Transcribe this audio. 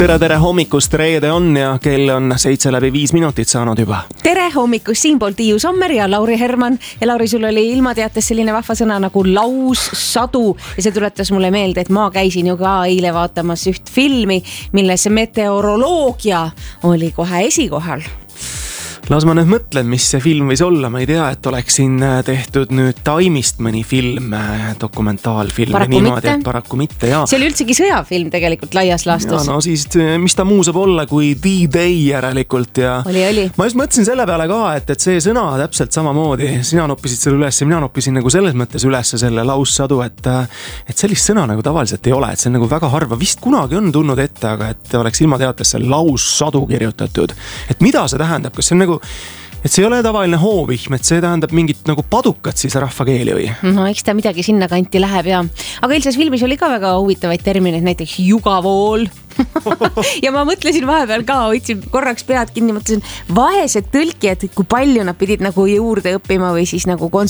tere hommikust, reede on ja kell on 7:05 saanud juba. Tere hommikust, siinpool Tiiu Sommer ja Lauri Herman. Ja Lauri, sul oli ilmateates selline vahva sõna nagu laussadu ja see tuletas mulle meelde, et ma käisin ju ka eile vaatamas üht filmi, milles meteoroloogia oli kohe esikohal. Las ma nüüd mõtlen, mis see film võis olla. Ma ei tea, et oleks siin tehtud nüüd Taimist mõni film, dokumentaalfilm. Paraku niimoodi, mitte. Paraku mitte, jaa. See oli üldsegi sõjafilm tegelikult laias laastus. Ja, no siis, mis ta muu saab olla kui D-Day järelikult. Ja Oli. Ma just mõtlesin selle peale ka, et see sõna täpselt samamoodi. Sina noppisid selle üles ja mina noppisin nagu selles mõttes üles selle laussadu, et sellist sõna nagu tavaliselt ei ole. Et see on nagu väga harva. Vist kunagi on tulnud ette, aga et oleks ilmateates see laussadu kirjutatud. Et mida see tähendab? Kas see on nagu et see ei ole tavaline hoovihm, et see tähendab mingit nagu padukat siis rahvakeeli või? No eks ta midagi sinna kanti läheb ja. Aga ilses filmis oli ka väga huvitavaid termineid, näiteks jugavool. Ja ma mõtlesin vahepeal ka, hoidsin korraks pead kinni, mõtlesin vaesed tõlkijad, kui palju nad pidid nagu juurde õppima või siis nagu